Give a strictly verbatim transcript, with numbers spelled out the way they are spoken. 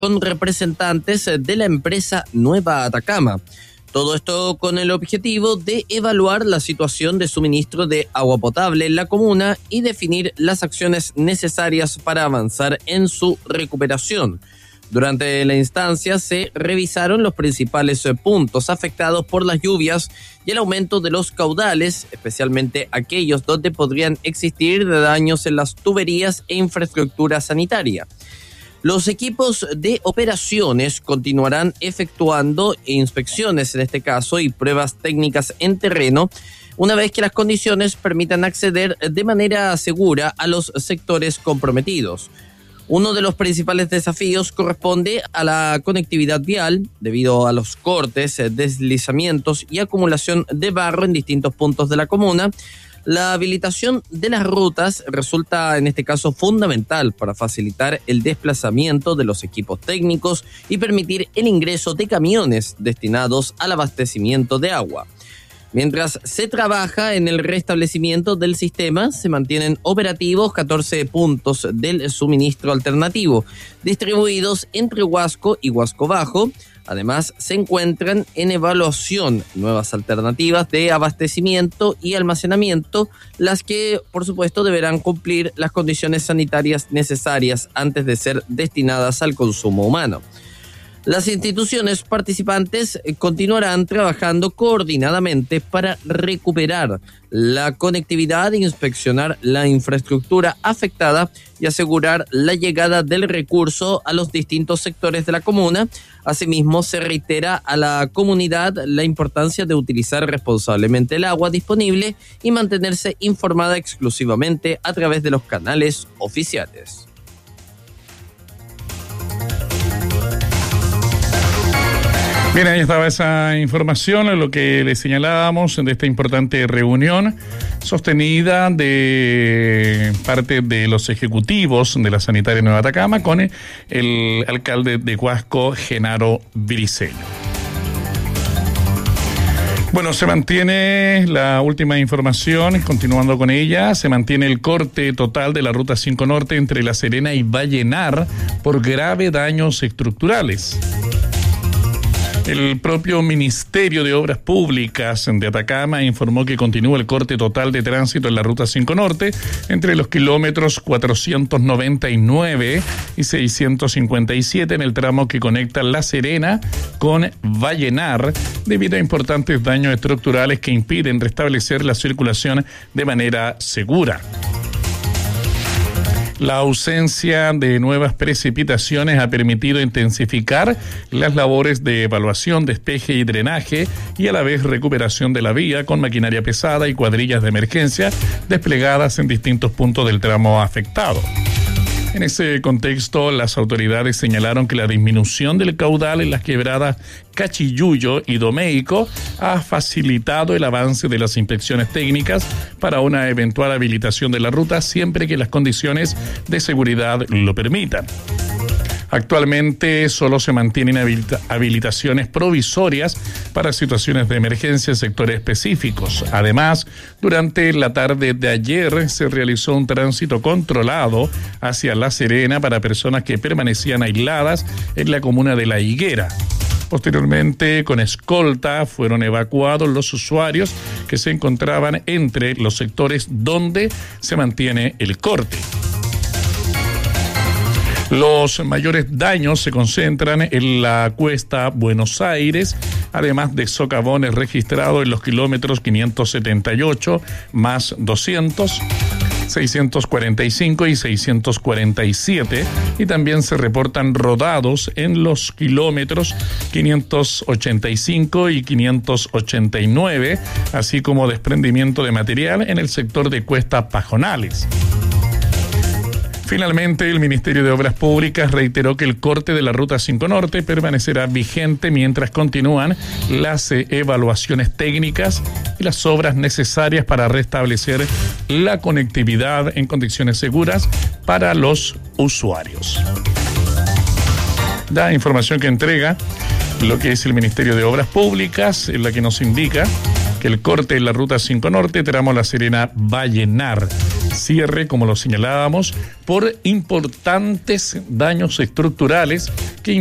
con representantes de la empresa Nueva Atacama. Todo esto con el objetivo de evaluar la situación de suministro de agua potable en la comuna y definir las acciones necesarias para avanzar en su recuperación. Durante la instancia se revisaron los principales puntos afectados por las lluvias y el aumento de los caudales, especialmente aquellos donde podrían existir daños en las tuberías e infraestructura sanitaria. Los equipos de operaciones continuarán efectuando inspecciones, en este caso, y pruebas técnicas en terreno, una vez que las condiciones permitan acceder de manera segura a los sectores comprometidos. Uno de los principales desafíos corresponde a la conectividad vial, debido a los cortes, deslizamientos y acumulación de barro en distintos puntos de la comuna. La habilitación de las rutas resulta en este caso fundamental para facilitar el desplazamiento de los equipos técnicos y permitir el ingreso de camiones destinados al abastecimiento de agua. Mientras se trabaja en el restablecimiento del sistema, se mantienen operativos catorce puntos del suministro alternativo, distribuidos entre Huasco y Huasco Bajo. Además, se encuentran en evaluación nuevas alternativas de abastecimiento y almacenamiento, las que, por supuesto, deberán cumplir las condiciones sanitarias necesarias antes de ser destinadas al consumo humano. Las instituciones participantes continuarán trabajando coordinadamente para recuperar la conectividad, inspeccionar la infraestructura afectada y asegurar la llegada del recurso a los distintos sectores de la comuna. Asimismo, se reitera a la comunidad la importancia de utilizar responsablemente el agua disponible y mantenerse informada exclusivamente a través de los canales oficiales. Bien, ahí estaba esa información, lo que le señalábamos de esta importante reunión sostenida de parte de los ejecutivos de la Sanitaria Nueva Atacama con el alcalde de Huasco, Genaro Briceño. Bueno, se mantiene la última información, continuando con ella, se mantiene el corte total de la Ruta cinco Norte entre La Serena y Vallenar por graves daños estructurales. El propio Ministerio de Obras Públicas de Atacama informó que continúa el corte total de tránsito en la Ruta cinco Norte entre los kilómetros cuatrocientos noventa y nueve y seiscientos cincuenta y siete en el tramo que conecta La Serena con Vallenar, debido a importantes daños estructurales que impiden restablecer la circulación de manera segura. La ausencia de nuevas precipitaciones ha permitido intensificar las labores de evaluación, despeje y drenaje y a la vez recuperación de la vía con maquinaria pesada y cuadrillas de emergencia desplegadas en distintos puntos del tramo afectado. En ese contexto, las autoridades señalaron que la disminución del caudal en las quebradas Cachiyuyo y Domeico ha facilitado el avance de las inspecciones técnicas para una eventual habilitación de la ruta siempre que las condiciones de seguridad lo permitan. Actualmente solo se mantienen habilita- habilitaciones provisorias para situaciones de emergencia en sectores específicos. Además, durante la tarde de ayer se realizó un tránsito controlado hacia La Serena para personas que permanecían aisladas en la comuna de La Higuera. Posteriormente, con escolta, fueron evacuados los usuarios que se encontraban entre los sectores donde se mantiene el corte. Los mayores daños se concentran en la cuesta Buenos Aires, además de socavones registrados en los kilómetros quinientos setenta y ocho más doscientos, seiscientos cuarenta y cinco y seiscientos cuarenta y siete, y también se reportan rodados en los kilómetros quinientos ochenta y cinco y quinientos ochenta y nueve, así como desprendimiento de material en el sector de Cuesta Pajonales. Finalmente, el Ministerio de Obras Públicas reiteró que el corte de la Ruta cinco Norte permanecerá vigente mientras continúan las eh, evaluaciones técnicas y las obras necesarias para restablecer la conectividad en condiciones seguras para los usuarios. La información que entrega lo que es el Ministerio de Obras Públicas, en la que nos indica que el corte en la Ruta cinco Norte, tramo La Serena Vallenar, cierre, como lo señalábamos, por importantes daños estructurales que